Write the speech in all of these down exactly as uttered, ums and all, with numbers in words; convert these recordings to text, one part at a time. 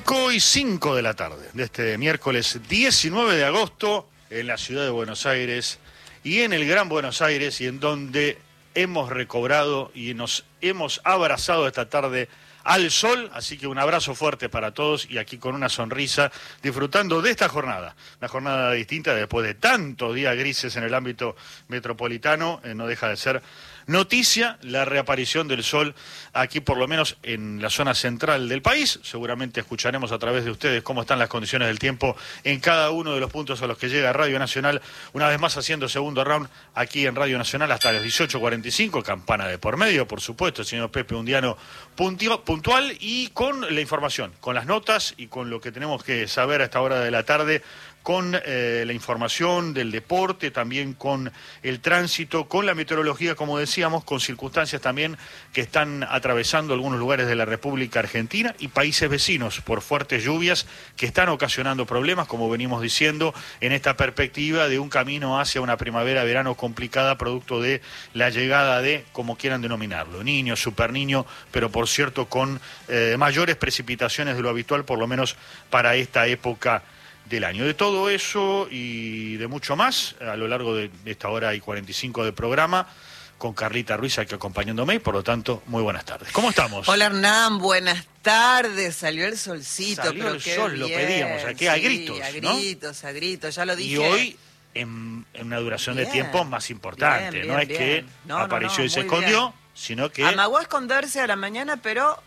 cinco y cinco de la tarde de este miércoles diecinueve de agosto en la ciudad de Buenos Aires y en el Gran Buenos Aires, y en donde hemos recobrado y nos hemos abrazado esta tarde al sol, así que un abrazo fuerte para todos y aquí con una sonrisa, disfrutando de esta jornada, una jornada distinta después de tantos días grises en el ámbito metropolitano. Eh, no deja de ser noticia la reaparición del sol aquí, por lo menos en la zona central del país. Seguramente escucharemos a través de ustedes cómo están las condiciones del tiempo en cada uno de los puntos a los que llega Radio Nacional, una vez más haciendo segundo round aquí en Radio Nacional hasta las dieciocho cuarenta y cinco, campana de por medio, por supuesto, el señor Pepe Undiano puntual y con la información, con las notas y con lo que tenemos que saber a esta hora de la tarde, con eh, la información del deporte, también con el tránsito, con la meteorología, como decíamos, con circunstancias también que están atravesando algunos lugares de la República Argentina y países vecinos por fuertes lluvias que están ocasionando problemas, como venimos diciendo, en esta perspectiva de un camino hacia una primavera-verano complicada, producto de la llegada de, como quieran denominarlo, niño, superniño, pero por cierto con eh, mayores precipitaciones de lo habitual, por lo menos para esta época del año. De todo eso y de mucho más a lo largo de esta hora y cuarenta y cinco del programa, con Carlita Ruiz aquí acompañándome, y por lo tanto, muy buenas tardes. ¿Cómo estamos? Hola Hernán, buenas tardes. Salió el solcito. Salió pero el qué sol, bien. lo pedíamos aquí, sí, a gritos, a ¿no? gritos, a gritos, ya lo dije. Y hoy en, en una duración bien, de tiempo más importante. bien, no bien, es bien. que no, apareció no, no, y se muy escondió, bien. sino que Amagó a esconderse a la mañana, pero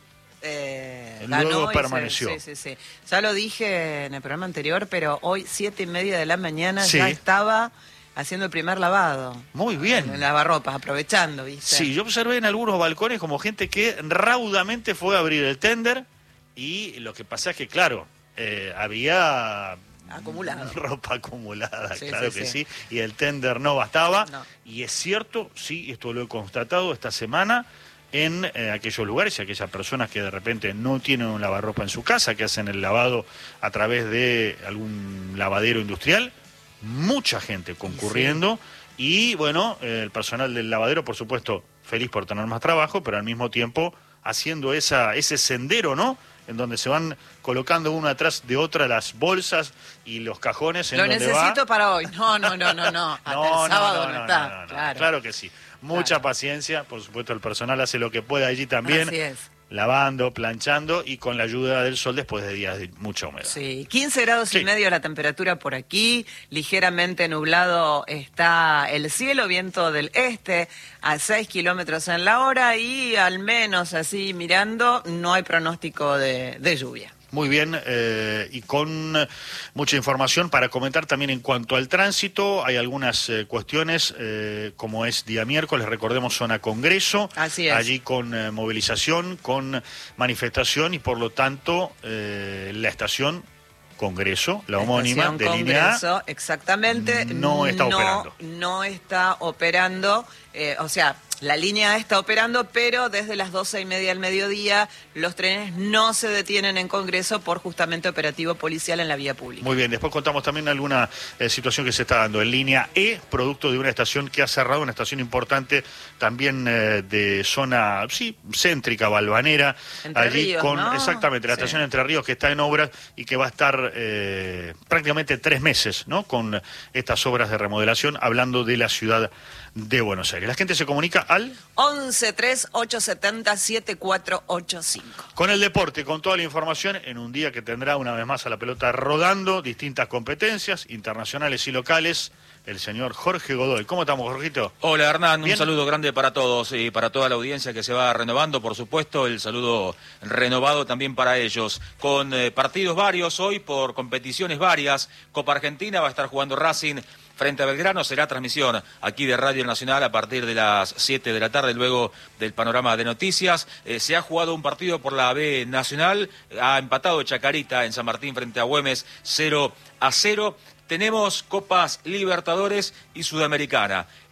Eh, luego ganó permaneció. Se, sí, sí, sí. Ya lo dije en el programa anterior, pero hoy, siete y media de la mañana, sí. ya estaba haciendo el primer lavado. Muy bien. En lavarropas, aprovechando, ¿viste? Sí, yo observé en algunos balcones como gente que raudamente fue a abrir el tender, y lo que pasa es que, claro, eh, había acumulado. Ropa acumulada, sí, claro sí, que sí. sí, y el tender no bastaba. No. Y es cierto, sí, esto lo he constatado esta semana, en eh, aquellos lugares y aquellas personas que de repente no tienen un lavarropa en su casa, que hacen el lavado a través de algún lavadero industrial, mucha gente concurriendo, sí. Y bueno, eh, el personal del lavadero, por supuesto, feliz por tener más trabajo, pero al mismo tiempo haciendo esa ese sendero, ¿no?, en donde se van colocando una atrás de otra las bolsas y los cajones. En Lo donde necesito va... para hoy. No, no, no, no, no. Hasta no, el sábado no, no, no, está. no, no, no. Claro. Claro que sí. Mucha claro. paciencia, por supuesto el personal hace lo que puede allí también. Así es. Lavando, planchando y con la ayuda del sol después de días de mucha humedad. Sí, quince grados sí. y medio la temperatura por aquí, ligeramente nublado está el cielo, viento del este a seis kilómetros en la hora y al menos así mirando no hay pronóstico de, de lluvia. Muy bien, eh, y con mucha información para comentar también en cuanto al tránsito. Hay algunas eh, cuestiones, eh, como es día miércoles, recordemos, zona Congreso. Así es. Allí con eh, movilización, con manifestación y por lo tanto eh, la estación Congreso, la, la homónima de Congreso, línea A, exactamente, no está no, operando. No está operando, eh, o sea, la línea A está operando, pero desde las doce y media del mediodía los trenes no se detienen en Congreso por justamente operativo policial en la vía pública. Muy bien, después contamos también alguna eh, situación que se está dando en línea E, producto de una estación que ha cerrado, una estación importante también eh, de zona, sí, céntrica, balvanera. Entre allí Ríos, con, ¿no? exactamente, la Sí. estación Entre Ríos, que está en obras y que va a estar eh, prácticamente tres meses, ¿no?, con estas obras de remodelación, hablando de la ciudad de Buenos Aires. La gente se comunica al once tres ocho siete cero siete cuatro ocho cinco. Con el deporte, con toda la información, en un día que tendrá una vez más a la pelota rodando, distintas competencias internacionales y locales, el señor Jorge Godoy. ¿Cómo estamos, Jorgito? Hola, Hernán, ¿Bien? un saludo grande para todos y para toda la audiencia que se va renovando, por supuesto, el saludo renovado también para ellos. Con eh, partidos varios hoy, por competiciones varias, Copa Argentina va a estar jugando Racing frente a Belgrano, será transmisión aquí de Radio Nacional a partir de las siete de la tarde, luego del panorama de noticias. Eh, se ha jugado un partido por la B Nacional, ha empatado Chacarita en San Martín frente a Güemes cero a cero. Tenemos Copas Libertadores y Sudamericana.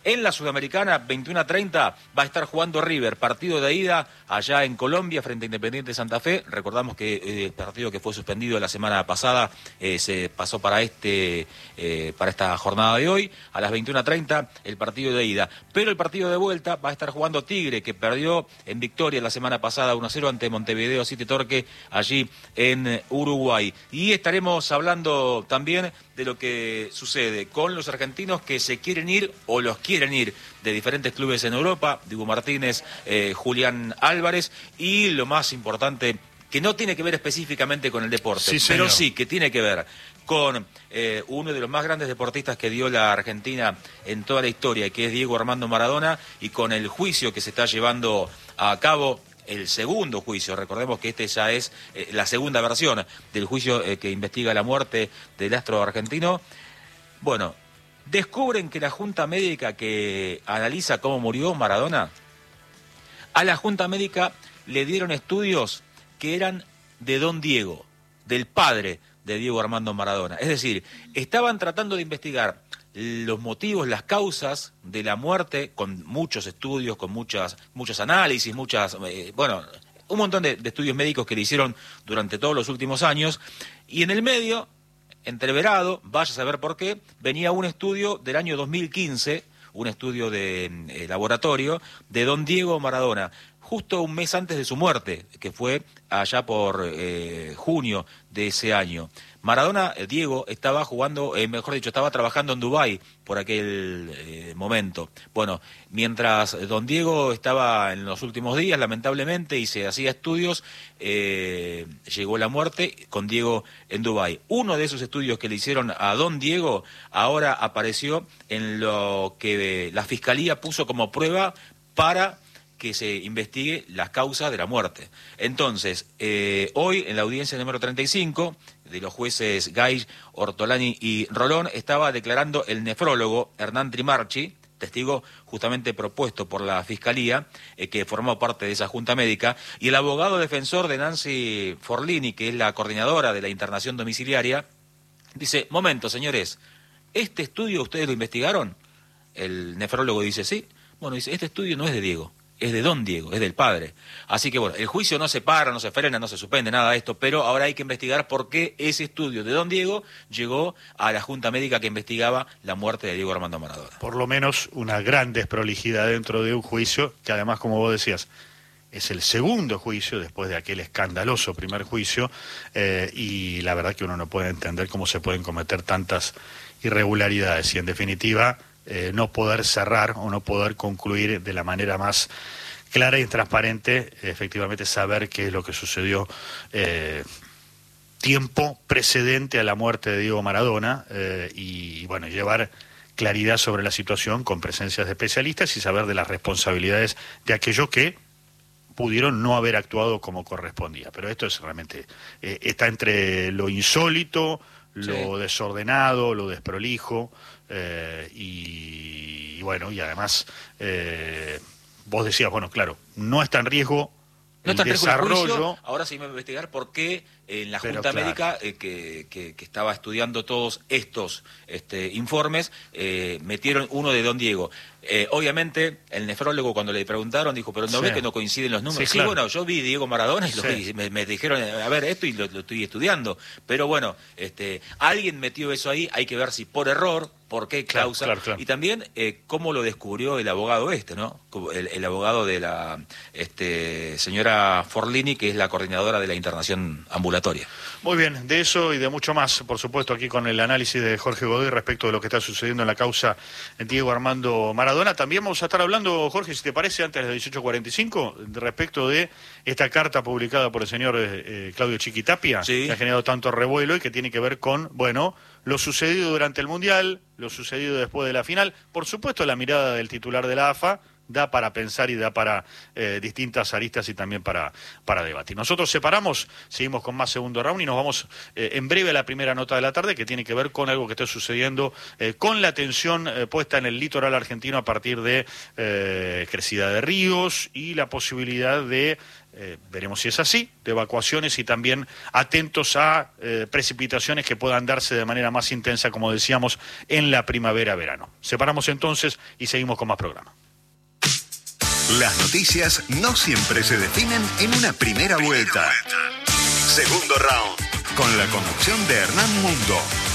En la Sudamericana, veintiuno a treinta, va a estar jugando River, partido de ida allá en Colombia frente a Independiente Santa Fe. Recordamos que eh, el partido que fue suspendido la semana pasada eh, se pasó para este eh, para esta jornada de hoy. A las veintiuno a treinta, el partido de ida. Pero el partido de vuelta va a estar jugando Tigre, que perdió en victoria la semana pasada uno a cero ante Montevideo City Torque, allí en Uruguay. Y estaremos hablando también de lo que sucede con los argentinos que se quieren ir o los quieren ir de diferentes clubes en Europa, Dibu Martínez, eh, Julián Álvarez, y lo más importante, que no tiene que ver específicamente con el deporte, sí, pero sí que tiene que ver con eh, uno de los más grandes deportistas que dio la Argentina en toda la historia, que es Diego Armando Maradona, y con el juicio que se está llevando a cabo, el segundo juicio. Recordemos que este ya es eh, la segunda versión del juicio eh, que investiga la muerte del astro argentino. Bueno, descubren que la Junta Médica que analiza cómo murió Maradona, a la Junta Médica le dieron estudios que eran de Don Diego, del padre de Diego Armando Maradona. Es decir, estaban tratando de investigar los motivos, las causas de la muerte, con muchos estudios, con muchas, muchos análisis, muchas, eh, bueno, un montón de, de estudios médicos que le hicieron durante todos los últimos años, y en el medio, entreverado, vaya a saber por qué, venía un estudio del año dos mil quince, un estudio de eh, laboratorio, de Don Diego Maradona, justo un mes antes de su muerte, que fue allá por eh, junio de ese año. Maradona, eh, Diego, estaba jugando, eh, mejor dicho, estaba trabajando en Dubái por aquel eh, momento. Bueno, mientras Don Diego estaba en los últimos días, lamentablemente, y se hacía estudios, eh, llegó la muerte con Diego en Dubái. Uno de esos estudios que le hicieron a Don Diego ahora apareció en lo que la Fiscalía puso como prueba para que se investigue las causas de la muerte. Entonces, eh, hoy en la audiencia número treinta y cinco de los jueces Gay, Ortolani y Rolón, estaba declarando el nefrólogo Hernán Trimarchi, testigo justamente propuesto por la Fiscalía, eh, que formó parte de esa Junta Médica, y el abogado defensor de Nancy Forlini, que es la coordinadora de la internación domiciliaria, dice, momento, señores, ¿este estudio ustedes lo investigaron? El nefrólogo dice, sí. Bueno, dice, este estudio no es de Diego, es de Don Diego, es del padre. Así que bueno, el juicio no se para, no se frena, no se suspende, nada de esto, pero ahora hay que investigar por qué ese estudio de Don Diego llegó a la Junta Médica que investigaba la muerte de Diego Armando Maradona. Por lo menos una gran desprolijidad dentro de un juicio, que además, como vos decías, es el segundo juicio después de aquel escandaloso primer juicio, eh, y la verdad que uno no puede entender cómo se pueden cometer tantas irregularidades y en definitiva Eh, no poder cerrar o no poder concluir de la manera más clara y transparente, efectivamente saber qué es lo que sucedió eh, tiempo precedente a la muerte de Diego Maradona eh, y bueno, llevar claridad sobre la situación con presencias de especialistas y saber de las responsabilidades de aquellos que pudieron no haber actuado como correspondía. Pero esto es realmente, eh, está entre lo insólito, lo sí. desordenado, lo desprolijo, eh, y, y bueno, y además, eh, vos decías, bueno, claro, no está en riesgo no el está en riesgo el desarrollo. Juicio, ahora sí me voy a investigar por qué en la Junta Pero, claro. Médica eh, que, que, que estaba estudiando todos estos este, informes, eh, metieron uno de Don Diego. Eh, obviamente, el nefrólogo cuando le preguntaron dijo, pero no sí. ves que no coinciden los números. Sí, sí claro. bueno, yo vi Diego Maradona y, sí. lo vi, me, me dijeron, a ver, esto y lo, lo estoy estudiando. Pero bueno, este, alguien metió eso ahí, hay que ver si por error, por qué causa, claro, claro, claro. y también eh, cómo lo descubrió el abogado este, ¿no? El, el abogado de la este, señora Forlini, que es la coordinadora de la internación ambulatoria. Muy bien, de eso y de mucho más, por supuesto, aquí con el análisis de Jorge Godoy respecto de lo que está sucediendo en la causa Diego Armando Maradona. También vamos a estar hablando, Jorge, si te parece, antes de las dieciocho cuarenta y cinco, respecto de esta carta publicada por el señor eh, Claudio Chiquitapia, sí. que ha generado tanto revuelo y que tiene que ver con, bueno, lo sucedido durante el Mundial, lo sucedido después de la final, por supuesto la mirada del titular de la A F A, da para pensar y da para eh, distintas aristas y también para, para debatir. Nosotros separamos, seguimos con más segundo round y nos vamos eh, en breve a la primera nota de la tarde, que tiene que ver con algo que está sucediendo eh, con la atención eh, puesta en el litoral argentino a partir de eh, crecida de ríos y la posibilidad de, eh, veremos si es así, de evacuaciones y también atentos a eh, precipitaciones que puedan darse de manera más intensa, como decíamos, en la primavera-verano. Separamos entonces y seguimos con más programa. Las noticias no siempre se definen en una primera vuelta. Segundo round, con la conducción de Hernán Mundo.